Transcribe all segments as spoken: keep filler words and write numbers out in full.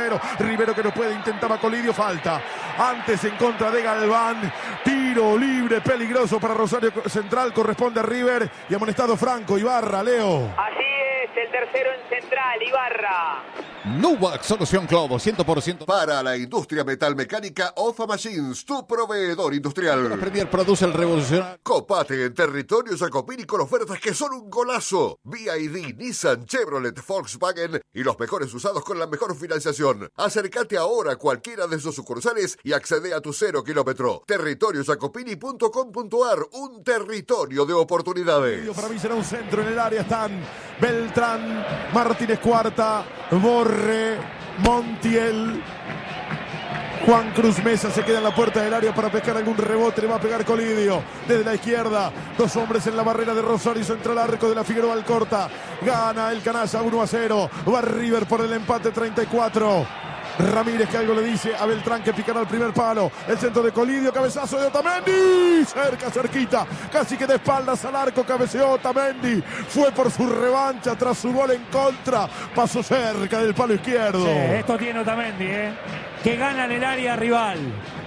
Rivero. Rivero que no puede, intentaba Colidio, falta. Antes en contra de Galván. Tiro libre peligroso para Rosario Central. Corresponde a River. Y amonestado Franco. Ibarra, Leo. Así es, el tercero en Central, Ibarra. Nubac, solución Globo, cien por ciento. Para la industria metalmecánica, Ofa Machines, tu proveedor industrial. La Premier produce el revolucionario. Copate en territorio Jacopini con ofertas que son un golazo. V I D, Nissan, Chevrolet, Volkswagen y los mejores usados con la mejor financiación. Acércate ahora a cualquiera de sus sucursales y accede a tu cero kilómetro. territorio jacopini punto com punto ar, un territorio de oportunidades. Para mí será un centro en el área. Están Beltrán, Martínez Cuarta, Borre, Montiel, Juan Cruz Mesa se queda en la puerta del área para pescar algún rebote. Le va a pegar Colidio desde la izquierda. Dos hombres en la barrera de Rosario. Central arco de la Figueroa Alcorta. Gana el Canalla uno a cero. Va River por el empate treinta y cuatro. Ramírez que algo le dice a Beltrán que picará el primer palo. El centro de Colidio, cabezazo de Otamendi. Cerca, cerquita, casi que de espaldas al arco, cabeceó Otamendi. Fue por su revancha tras su gol en contra. Pasó cerca del palo izquierdo. Sí, esto tiene Otamendi, ¿eh? Que gana en el área rival.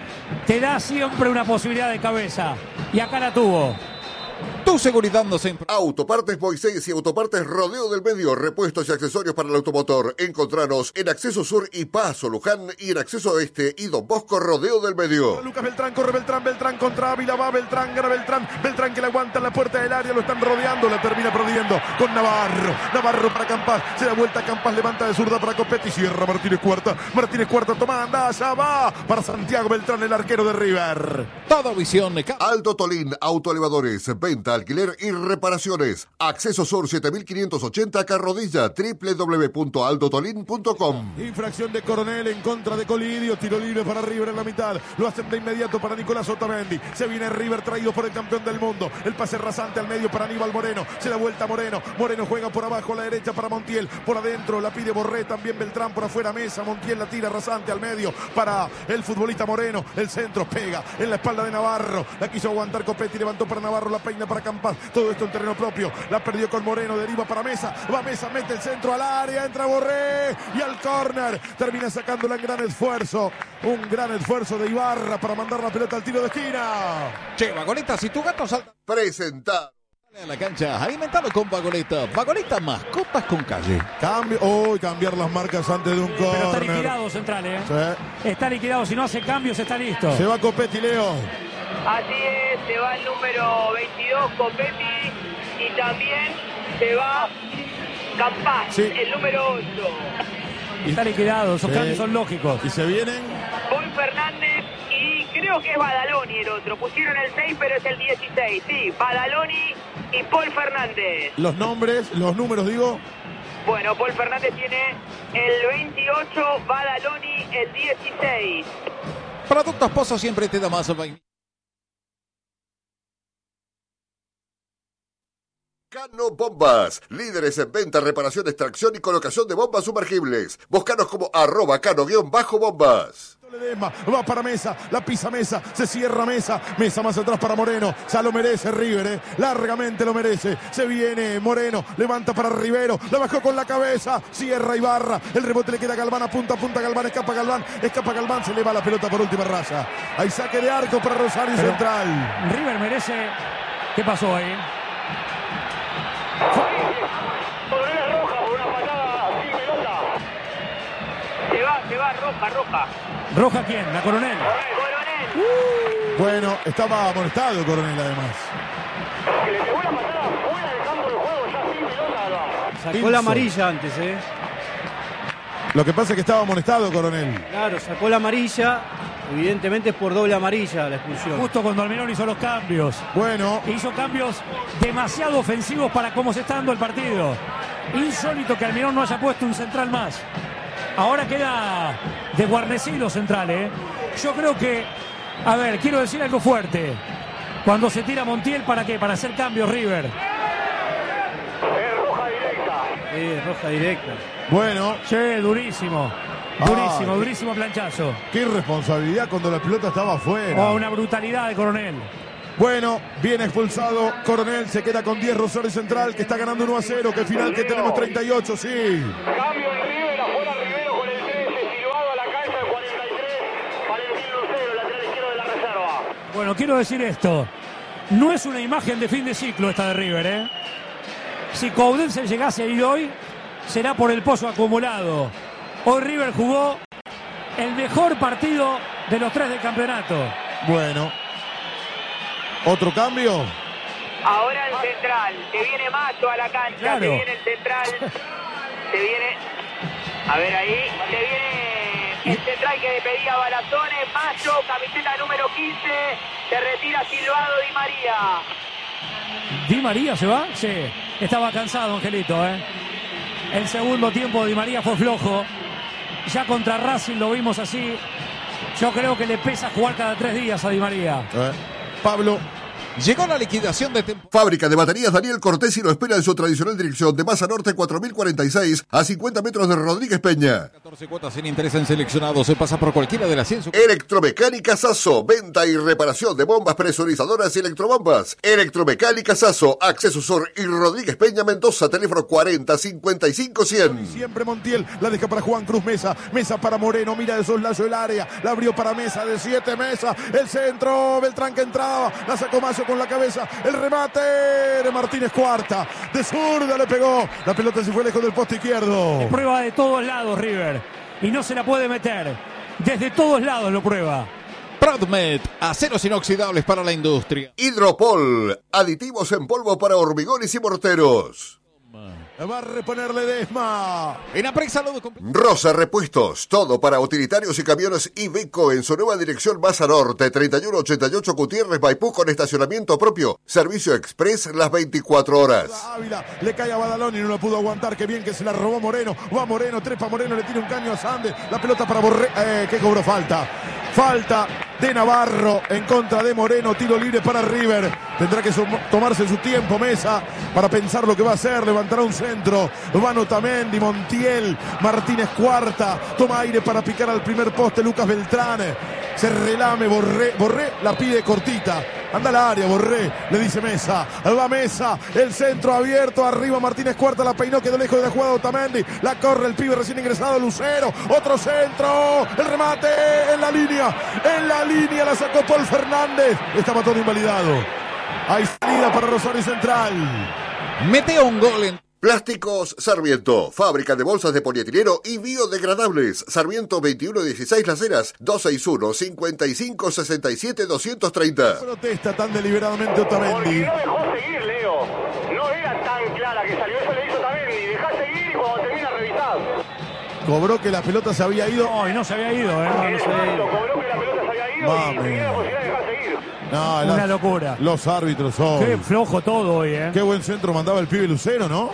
Te da siempre una posibilidad de cabeza. Y acá la tuvo. Tu seguridad no se... Autopartes Moisés y Autopartes Rodeo del Medio, repuestos y accesorios para el automotor. Encontranos en Acceso Sur y Paso Luján y en Acceso Este y Don Bosco Rodeo del Medio. Lucas Beltrán, corre Beltrán, Beltrán contra Ávila, va Beltrán, gana Beltrán, Beltrán que le aguanta en la puerta del área, lo están rodeando, la termina perdiendo con Navarro, Navarro para Campas, se da vuelta Campas, levanta de zurda para Copetti, cierra Martínez Cuarta, Martínez Cuarta toma, anda, allá va, para Santiago Beltrán, el arquero de River. Toda visión de... Aldo Tolín, autoelevadores, venta, alquiler y reparaciones. Acceso Sur siete mil quinientos ochenta Carrodilla, doble u doble u doble u punto aldo tolín punto com. Infracción de Coronel en contra de Colidio, tiro libre para River en la mitad, lo hacen de inmediato para Nicolás Otamendi, se viene River traído por el campeón del mundo, el pase rasante al medio para Aníbal Moreno, se da vuelta Moreno, Moreno juega por abajo a la derecha para Montiel, por adentro la pide Borré, también Beltrán por afuera Mesa, Montiel la tira rasante al medio para el futbolista Moreno, el centro pega en la espalda de Navarro, la quiso aguantar Copetti, levantó para Navarro, la peina para Campas, todo esto en terreno propio, la perdió con Moreno, deriva para Mesa, va Mesa, mete el centro al área, entra Borré y al córner, termina sacándola en gran esfuerzo, un gran esfuerzo de Ibarra para mandar la pelota al tiro de esquina. Che, Vagoneta, si tu gato salta... Presentado. A la cancha, alimentalo con Vagoneta. Vagoneta, mascotas con calle. Cambio, oh, cambiar las marcas antes de un córner. Pero está liquidado Central, ¿eh? Sí. Está liquidado, si no hace cambios está listo. Se va Copetti, Leo. Así es, se va el número veintidós, Copetti, y también se va Campas, sí. el número ocho. Está liquidado, esos sí. cambios son lógicos. Y se vienen... Paul Fernández y creo que es Badaloni el otro. Pusieron el seis, pero es el dieciséis. Sí, Badaloni y Paul Fernández. Los nombres, los números, digo... Bueno, Paul Fernández tiene el veintiocho, Badaloni el dieciséis. Productos Pozo siempre te da más... Cano Bombas, líderes en venta, reparación, extracción y colocación de bombas sumergibles. Búscanos como arroba cano-bombas. Va para Mesa, la pisa Mesa, se cierra Mesa, Mesa más atrás para Moreno, ya lo merece River, ¿eh? Largamente lo merece, se viene Moreno, levanta para Rivero, la bajó con la cabeza, cierra Ibarra, el rebote le queda a Galván, a punta a punta Galván, escapa Galván, escapa Galván, se le va la pelota por última raya, hay saque de arco para Rosario Pero Central. River merece, ¿qué pasó ahí? Coronel roja por una patada sin pelota. Se va, se va, roja, roja. ¿Roja quién? ¿La Coronel? Coronel. Uh, bueno, estaba amonestado Coronel además. Que le pegó una patada fuera del campo de juego ya sin pelota. Sacó Inso. la amarilla antes, ¿eh? Lo que pasa es que estaba amonestado Coronel. Claro, sacó la amarilla. Evidentemente es por doble amarilla la expulsión. Justo cuando Almirón hizo los cambios. Bueno. Hizo cambios demasiado ofensivos para cómo se está dando el partido. Insólito que Almirón no haya puesto un central más. Ahora queda desguarnecido Central, ¿eh? Yo creo que, a ver, quiero decir algo fuerte. Cuando se tira Montiel, ¿para qué? Para hacer cambios River. Es roja directa. Es roja directa. Bueno. Che, durísimo. Durísimo, ah, durísimo planchazo. Qué irresponsabilidad cuando la pelota estaba afuera. Oh, una brutalidad de Coronel. Bueno, bien expulsado Coronel, se queda con diez Rosario Central, que está ganando uno a cero, que final que tenemos treinta y ocho, sí. Cambio en River, afuera Rivero con el trece, Silvano Bueno, quiero decir esto. No es una imagen de fin de ciclo esta de River, ¿eh? Si Coudense llegase a ir hoy, será por el pozo acumulado. Hoy River jugó el mejor partido de los tres del campeonato. Bueno. ¿Otro cambio? Ahora el central. Se viene Macho a la cancha. Claro. Se viene el central. Se viene... A ver ahí. Se viene el central que le pedía Balazones. Macho, camiseta número quince. Se retira silbado Di María. ¿Di María se va? Sí. Estaba cansado, Angelito, ¿eh? El segundo tiempo de Di María fue flojo. Ya contra Racing lo vimos así. Yo creo que le pesa jugar cada tres días a Di María. Eh, Pablo. Llegó la liquidación de temporada. Fábrica de baterías Daniel Cortesi lo espera en su tradicional dirección de Masa Norte cuatro mil cuarenta y seis a cincuenta metros de Rodríguez Peña. catorce cuotas sin interés en seleccionado. Se pasa por cualquiera de las cien. Electromecánica Sasso, venta y reparación de bombas presurizadoras y electrobombas. Electromecánica Sasso, Acceso Sur y Rodríguez Peña Mendoza, teléfono cuarenta cincuenta y cinco cien. Siempre Montiel, la deja para Juan Cruz Mesa. Mesa para Moreno, mira de soslayo el área. La abrió para Mesa, de siete Mesa. El centro, Beltrán que entraba. La sacó Mazo con la cabeza. El remate de Martínez Cuarta. De zurda le pegó. La pelota se fue lejos del poste izquierdo. Prueba de todos lados River. Y no se la puede meter. Desde todos lados lo prueba. Prodmed, aceros inoxidables para la industria. Hidropol, aditivos en polvo para hormigones y morteros. Va a reponerle Desma. En Aprex Salud. Rosa Repuestos, todo para utilitarios y camiones Iveco en su nueva dirección Masa Norte, treinta y uno ochenta y ocho Gutiérrez Maipú con estacionamiento propio. Servicio express las veinticuatro horas. Ávila, le cae a Badaloni, no lo pudo aguantar. Qué bien que se la robó Moreno. Va Moreno, trepa Moreno, le tira un caño a Sandes. La pelota para Borré. Eh, que cobró falta. Falta de Navarro en contra de Moreno. Tiro libre para River. Tendrá que tomarse su tiempo Mesa para pensar lo que va a hacer. Levantará un centro. Vano Tamendi, Montiel, Martínez Cuarta. Toma aire para picar al primer poste Lucas Beltrán. Se relame Borré. Borré la pide cortita. Anda al área, Borré, le dice Mesa. Va Mesa, el centro abierto. Arriba Martínez Cuarta, la peinó, quedó lejos de la jugada Otamendi. La corre el pibe recién ingresado, Lucero. Otro centro. El remate en la línea. En la línea la sacó Paul Fernández. Estaba todo invalidado. Hay salida para Rosario Central. Mete un gol en... Plásticos Sarmiento, fábrica de bolsas de polietileno y biodegradables. Sarmiento veintiuno dieciséis Las Heras, dos seis uno, cincuenta y cinco sesenta y siete, doscientos treinta. Protesta tan deliberadamente Otamendi. Porque no dejó seguir, Leo. No era tan clara que salió. Eso le hizo Otamendi. Dejá seguir y cuando termina revisar. Cobró que la pelota se había ido. No, y no se había ido, ¿eh? No, no se había ido. Cobró que la pelota se había ido Mami. y tenía la posibilidad de dejar seguir. No, Una las- locura. Los árbitros son. Qué flojo todo hoy, ¿eh? Qué buen centro mandaba el pibe Lucero, ¿no?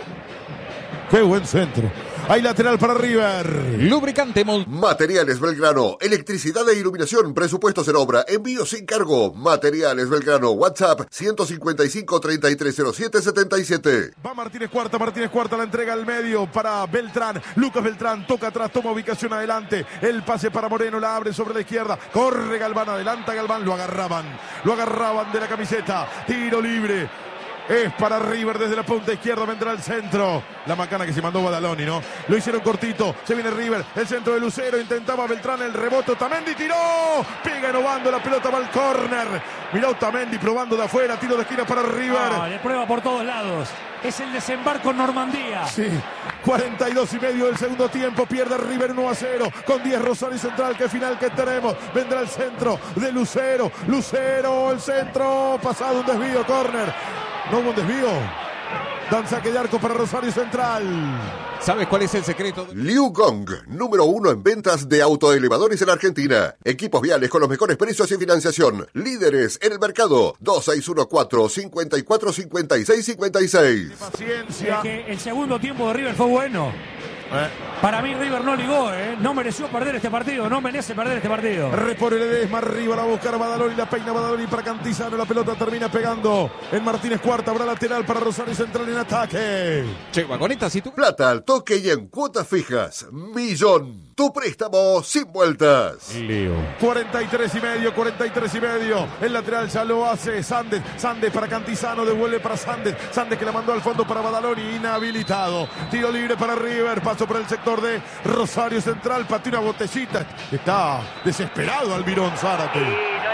Qué buen centro. Hay lateral para River. Lubricante Mol... Materiales Belgrano, electricidad e iluminación, presupuestos en obra, envío sin cargo. Materiales Belgrano, WhatsApp ciento cincuenta y cinco, treinta y tres cero siete, setenta y siete. Va Martínez Cuarta, Martínez Cuarta la entrega al medio para Beltrán. Lucas Beltrán toca atrás, toma ubicación adelante. El pase para Moreno, la abre sobre la izquierda. Corre Galván, adelanta Galván, lo agarraban. Lo agarraban de la camiseta. Tiro libre. Es para River desde la punta izquierda, vendrá el centro. La macana que se mandó Badaloni, ¿no? Lo hicieron cortito, se viene River, el centro de Lucero, intentaba Beltrán el rebote, Otamendi tiró, pega innovando, la pelota va al córner. Mirá Otamendi probando de afuera, tiro de esquina para River. Ah, le prueba por todos lados. Es el desembarco en Normandía. Sí, cuarenta y dos y medio del segundo tiempo, pierde River uno a cero, con diez Rosario Central, qué final que tenemos. Vendrá el centro de Lucero, Lucero, el centro, pasado un desvío, córner. No hubo un desvío. Dan saque de arco para Rosario Central. ¿Sabes cuál es el secreto? Liu Gong, número uno en ventas de autoelevadores en Argentina. Equipos viales con los mejores precios y financiación. Líderes en el mercado. dos seis uno cuatro, cinco cuatro, cinco seis cinco seis. Paciencia. Es que el segundo tiempo de River fue bueno. Eh. Para mí River no ligó, ¿eh? No mereció perder este partido, no merece perder este partido. Repone Ledesma, arriba la buscar a Badaloni, la peina Badaloni para Cantizano, la pelota termina pegando en Martínez Cuarta, habrá lateral para Rosario Central en ataque. Che, Vagoneta, si tú... Plata al toque y en cuotas fijas. Millón. Tu préstamo sin vueltas. cuarenta y tres y medio, cuarenta y tres y medio. El lateral ya lo hace Sandes. Sandes para Cantizano, devuelve para Sandes. Sandes que la mandó al fondo para Badaloni, inhabilitado. Tiro libre para River, paso por el sector de Rosario Central, patea una botellita. Está desesperado Almirón Zárate. Y no le gusta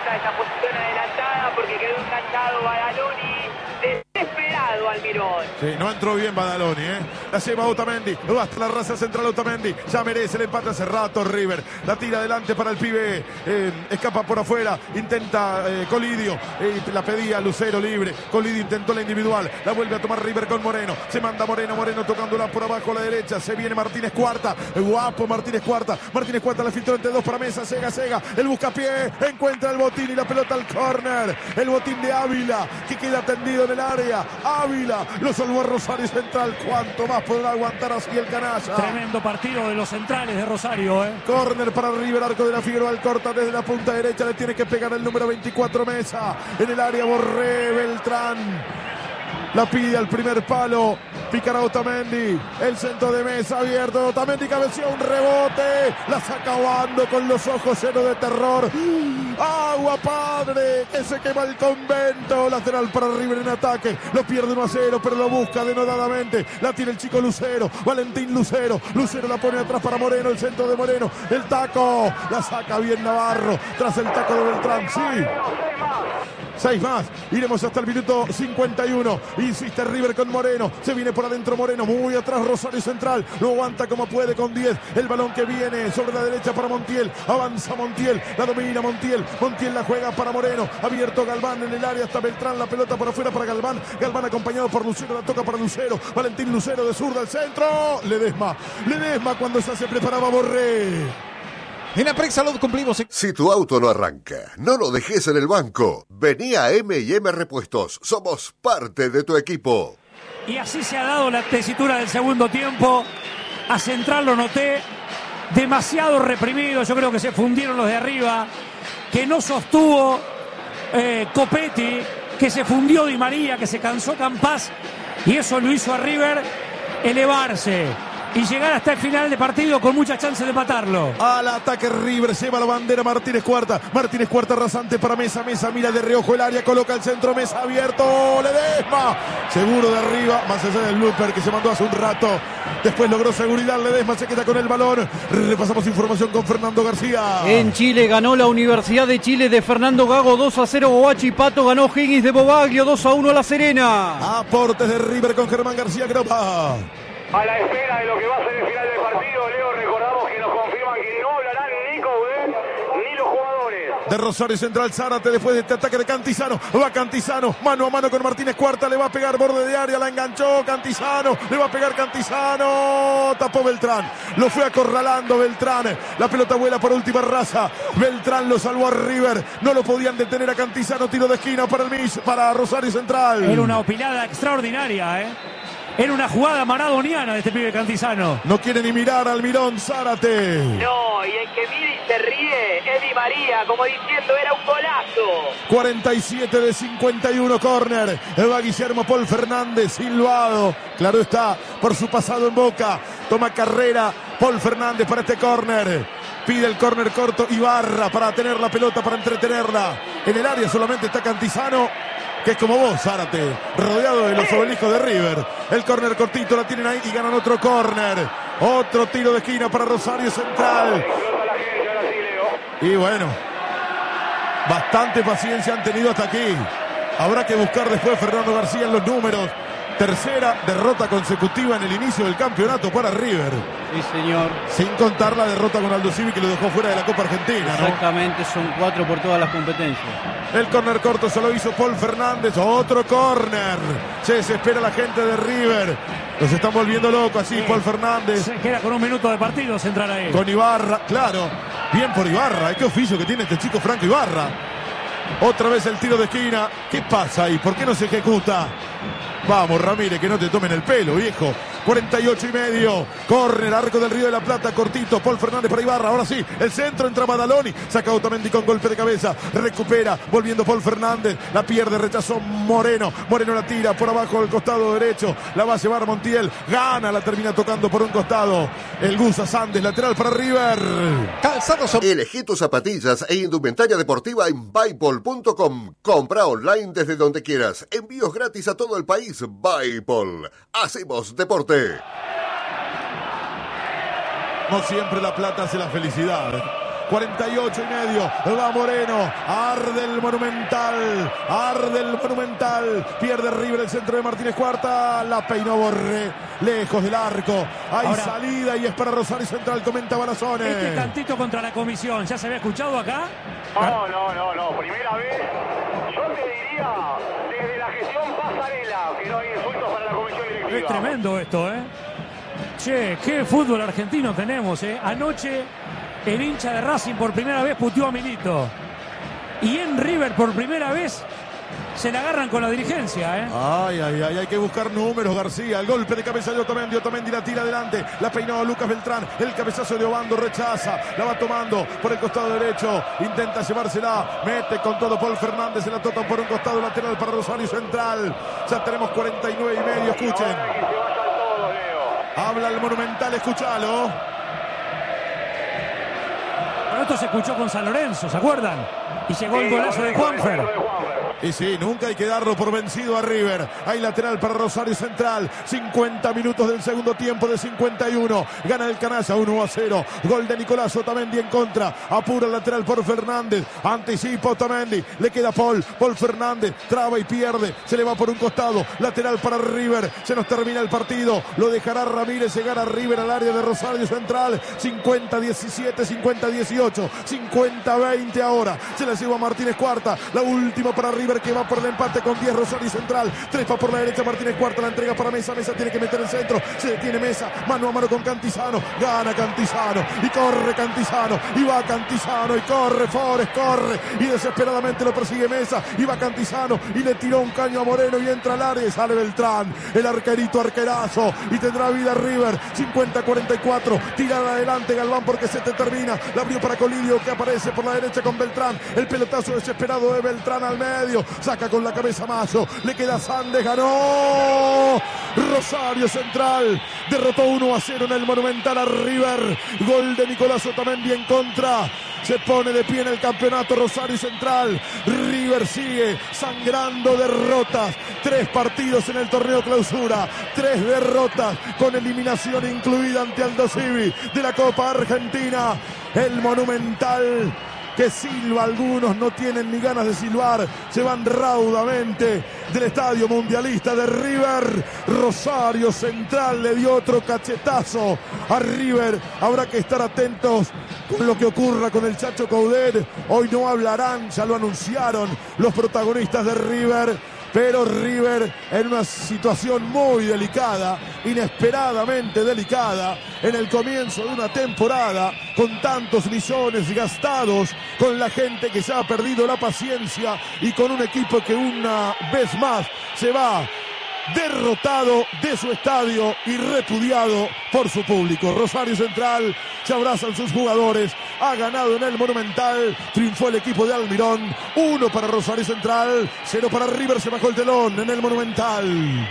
saca de esa posición adelantada porque quedó enganchado Badaloni. Desesperado Almirón. Sí, no entró bien Badaloni, ¿eh? La lleva Otamendi, va hasta la raza central Otamendi, ya merece el empate hace rato River, la tira adelante para el pibe, eh, escapa por afuera, intenta eh, Colidio, eh, la pedía Lucero libre, Colidio intentó la individual, la vuelve a tomar River con Moreno, se manda Moreno, Moreno tocándola por abajo a la derecha, se viene Martínez Cuarta, guapo Martínez Cuarta, Martínez Cuarta la filtró entre dos para Mesa, Sega, Sega, el buscapié, encuentra el botín y la pelota al córner, el botín de Ávila, que queda tendido en el área, Ávila, lo salvó a Rosario Central, cuánto más podrá aguantar así el canalla. Tremendo partido de los centrales de Rosario, ¿eh? Córner para River, arco de la Figueroa, al corta desde la punta derecha, le tiene que pegar el número veinticuatro Mesa, en el área Borré, Beltrán, la pide al primer palo, picará Otamendi, el centro de Mesa abierto, Otamendi cabeció un rebote, la saca Obando con los ojos llenos de terror, agua padre, que se quema el convento, lateral para River en ataque, lo pierde uno a cero, pero lo busca denodadamente, la tiene el chico Lucero, Valentín Lucero, Lucero la pone atrás para Moreno, el centro de Moreno, el taco, la saca bien Navarro, tras el taco de Beltrán, sí. Seis más, iremos hasta el minuto cincuenta y uno, insiste River con Moreno, se viene por adentro Moreno, muy atrás Rosario Central, lo aguanta como puede con diez, el balón que viene sobre la derecha para Montiel, avanza Montiel, la domina Montiel, Montiel la juega para Moreno, abierto Galván en el área hasta Beltrán, la pelota por afuera para Galván, Galván acompañado por Lucero, la toca para Lucero, Valentín Lucero de zurda al centro, Ledesma, Ledesma cuando ya se preparaba Borré. En la Salud cumplimos. Si tu auto no arranca, no lo dejes en el banco. Vení a M y M Repuestos. Somos parte de tu equipo. Y así se ha dado la tesitura del segundo tiempo. A Central lo noté demasiado reprimido. Yo creo que se fundieron los de arriba. Que no sostuvo eh, Copetti. Que se fundió Di María. Que se cansó Campás. Y eso lo hizo a River elevarse y llegar hasta el final de partido con muchas chances de matarlo. Al ataque River, lleva la bandera Martínez Cuarta, Martínez Cuarta rasante para Mesa, Mesa mira de reojo el área, coloca el centro, Mesa abierto, Ledesma, seguro de arriba, más allá del looper que se mandó hace un rato, después logró seguridad, Ledesma se queda con el balón, repasamos información con Fernando García. En Chile ganó la Universidad de Chile de Fernando Gago dos a cero, Huachipato ganó Higgins de Bobaglio dos a uno La Serena. Aportes de River con Germán García Gropa. A la espera de lo que va a ser el final del partido, Leo, recordamos que nos confirman que no hablarán ni Coudet ni los jugadores. De Rosario Central, Zárate después de este ataque de Cantizano, va Cantizano, mano a mano con Martínez Cuarta, le va a pegar borde de área, la enganchó Cantizano, le va a pegar Cantizano, tapó Beltrán, lo fue acorralando Beltrán, la pelota vuela por última raza, Beltrán lo salvó a River, no lo podían detener a Cantizano, tiro de esquina para el Miss, para Rosario Central. Era una opinada extraordinaria, ¿eh? Era una jugada maradoniana de este pibe Cantizano. No quiere ni mirar al Mirón, Zárate. No, y el que mira y se ríe es Di María, como diciendo era un golazo. cuarenta y siete de cincuenta y uno, córner. Va Guillermo Paul Fernández, silbado. Claro está, por su pasado en Boca. Toma carrera Paul Fernández para este córner. Pide el córner corto Ibarra para tener la pelota, para entretenerla. En el área solamente está Cantizano, que es como vos, Zárate, rodeado de los obeliscos de River. El córner cortito, la tienen ahí y ganan otro córner. Otro tiro de esquina para Rosario Central. Y bueno, bastante paciencia han tenido hasta aquí. Habrá que buscar después Fernando García en los números. Tercera derrota consecutiva en el inicio del campeonato para River. Sí, señor. Sin contar la derrota con Aldo Civi, que lo dejó fuera de la Copa Argentina, ¿no? Exactamente, son cuatro por todas las competencias. El córner corto se lo hizo Paul Fernández. Otro córner. Se desespera la gente de River. Los están volviendo locos así, sí. Paul Fernández. Se queda con un minuto de partido central ahí. Con Ibarra, claro. Bien por Ibarra. ¿Qué oficio que tiene este chico Franco Ibarra? Otra vez el tiro de esquina. ¿Qué pasa ahí? ¿Por qué no se ejecuta? Vamos, Ramírez, que no te tomen el pelo, viejo. cuarenta y ocho y medio. Córner, arco del Río de la Plata, cortito. Paul Fernández para Ibarra. Ahora sí, el centro entra Badaloni. Saca Otamendi con golpe de cabeza. Recupera, volviendo Paul Fernández. La pierde, rechazó Moreno. Moreno la tira por abajo del costado derecho. La va a llevar Montiel. Gana, la termina tocando por un costado. El Gusa Sandes, lateral para River. Calzados. Elegí tus zapatillas e indumentaria deportiva en Buypol punto com. Compra online desde donde quieras. Envíos gratis a todo el país. Buypol. Hacemos deporte. No siempre la plata hace la felicidad. cuarenta y ocho y medio. Va Moreno. Arde el Monumental. Arde el Monumental. Pierde River el centro de Martínez Cuarta. La peinó Borré. Lejos del arco. Hay Ahora, salida y es para Rosario Central. Comenta Balazones. Este cantito contra la comisión. ¿Ya se había escuchado acá? No, no, no, no. Primera vez. Yo te diría desde la gestión Pasarela que no hay insultos para la comisión directiva. Es tremendo esto, ¿eh? Che, qué fútbol argentino tenemos, ¿eh? Anoche el hincha de Racing por primera vez puteó a Milito. Y en River por primera vez se la agarran con la dirigencia, ¿eh? Ay, ay, ay, hay que buscar números, García. El golpe de cabeza de Otamendi. Otamendi la tira adelante. La peinó Lucas Beltrán. El cabezazo de Obando rechaza. La va tomando por el costado derecho. Intenta llevársela. Mete con todo Paul Fernández. Se la toca por un costado lateral para Rosario Central. Ya tenemos cuarenta y nueve y medio. Escuchen. Habla el Monumental, escuchalo. Bueno, esto se escuchó con San Lorenzo, ¿se acuerdan? Y llegó el golazo de Juanfer. Y sí, nunca hay que darlo por vencido a River. Hay lateral para Rosario Central. cincuenta minutos del segundo tiempo de cincuenta y uno. Gana el Canalla uno a cero. Gol de Nicolás Otamendi en contra. Apura el lateral por Fernández. Anticipa Otamendi. Le queda Paul. Paul Fernández. Traba y pierde. Se le va por un costado. Lateral para River. Se nos termina el partido. Lo dejará Ramírez llegar a River al área de Rosario Central. cincuenta diecisiete, cincuenta dieciocho. cincuenta veinte ahora. Se la lleva Martínez Cuarta. La última para River, que va por el empate con diez Rosario Central. Trepa por la derecha Martínez Cuarta, la entrega para Mesa. Mesa tiene que meter el centro. Se detiene Mesa, mano a mano con Cantizano. Gana Cantizano y corre Cantizano. Y va Cantizano y corre Forest, corre. Y desesperadamente lo persigue Mesa. Y va Cantizano y le tiró un caño a Moreno y entra al área y sale Beltrán. El arquerito arquerazo. Y tendrá vida River. cincuenta cuarenta y cuatro. Tirada adelante Galván porque se te termina. La abrió para Colidio que aparece por la derecha con Beltrán. El pelotazo desesperado de Beltrán al medio. Saca con la cabeza Mayo. Le queda Sandes. Ganó Rosario Central. Derrotó uno a cero en el Monumental a River. Gol de Nicolás Otamendi en contra. Se pone de pie en el campeonato Rosario Central. River sigue sangrando derrotas. Tres partidos en el torneo clausura. Tres derrotas con eliminación incluida ante Aldo Civi de la Copa Argentina. El Monumental que silba, algunos no tienen ni ganas de silbar, se van raudamente del estadio mundialista de River. Rosario Central le dio otro cachetazo a River. Habrá que estar atentos con lo que ocurra con el Chacho Coudet. Hoy no hablarán, ya lo anunciaron los protagonistas de River. Pero River en una situación muy delicada, inesperadamente delicada, en el comienzo de una temporada, con tantos millones gastados, con la gente que ya ha perdido la paciencia y con un equipo que una vez más se va derrotado de su estadio y repudiado por su público. Rosario Central, se abrazan sus jugadores, ha ganado en el Monumental, triunfó el equipo de Almirón, uno para Rosario Central, cero para River, se bajó el telón en el Monumental.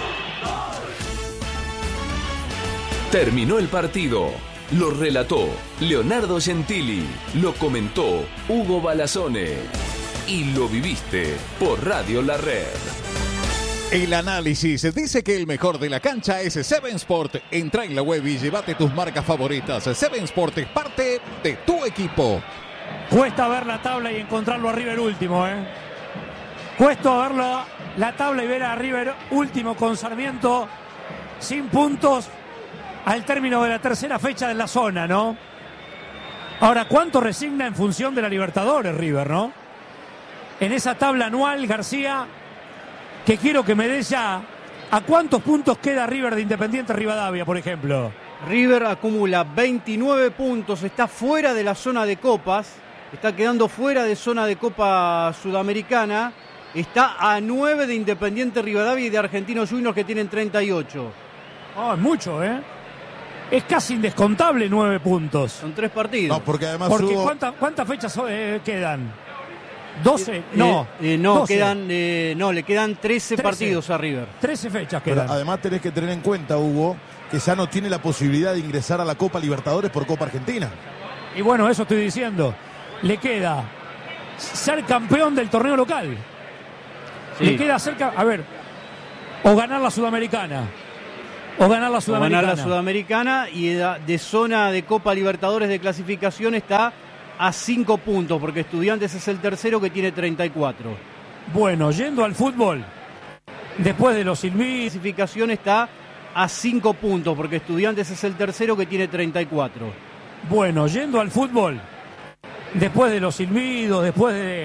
Terminó el partido, lo relató Leonardo Gentili, lo comentó Hugo Balazzone y lo viviste por Radio La Red. El análisis dice que el mejor de la cancha es Seven Sport. Entra en la web y llévate tus marcas favoritas. Seven Sport es parte de tu equipo. Cuesta ver la tabla y encontrarlo a River último, ¿eh? Cuesta ver la, la tabla y ver a River último con Sarmiento sin puntos al término de la tercera fecha de la zona, ¿no? Ahora, ¿cuánto resigna en función de la Libertadores River, no? En esa tabla anual, García, que quiero que me des ya a cuántos puntos queda River de Independiente Rivadavia, por ejemplo. River acumula veintinueve puntos, está fuera de la zona de copas, está quedando fuera de zona de Copa Sudamericana, está a nueve de Independiente Rivadavia y de Argentinos Juniors que tienen treinta y ocho. Oh, es mucho, ¿eh? Es casi indescontable nueve puntos. Son tres partidos. No, porque además porque hubo... ¿cuánta, ¿cuántas fechas eh, quedan? doce, no. Eh, eh, no, doce. quedan, eh, no, le quedan trece, trece partidos a River. trece fechas Pero quedan. además tenés que tener en cuenta, Hugo, que ya no tiene la posibilidad de ingresar a la Copa Libertadores por Copa Argentina. Y bueno, eso estoy diciendo. Le queda ser campeón del torneo local. Sí. Le queda cerca, a ver, o ganar la Sudamericana. O ganar la Sudamericana. O ganar la Sudamericana y de, de zona de Copa Libertadores de clasificación está a cinco puntos, porque Estudiantes es el tercero que tiene treinta y cuatro. Bueno, yendo al fútbol, después de los silbidos... La clasificación está a cinco puntos, porque Estudiantes es el tercero que tiene treinta y cuatro. Bueno, yendo al fútbol, después de los silbidos, después de...